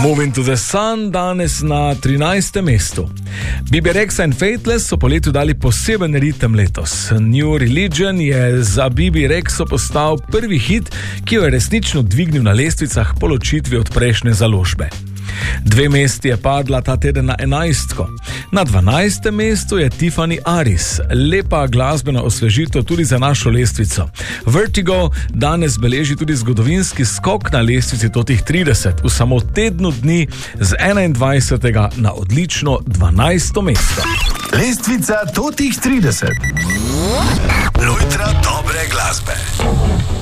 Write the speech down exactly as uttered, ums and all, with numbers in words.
Moving to the Sun danes na trinajstem mestu. Bibi Rexha in Faithless so po letu dali poseben ritem letos. New Religion je za Bibi Rexho postal prvi hit, ki jo je resnično dvignil na lestvicah po ločitvi od prejšnje založbe. Dve mesti je padla ta teden na enajstko. Na dvanajstem mestu je Tiffany Aris. Lepa glasbena osvežitev tudi za našo lestvico. Vertigo danes beleži tudi zgodovinski skok na lestvici totih trideset, v samo tednu dni z enaindvajsetega na odlično dvanajsto mesto. Lestvica totih trideset. Lojtra dobre glasbe.